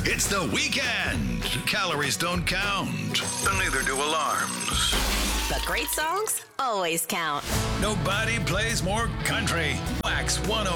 It's the weekend. Calories don't count. Neither do alarms. But great songs always count. Nobody plays more country. Wax 106.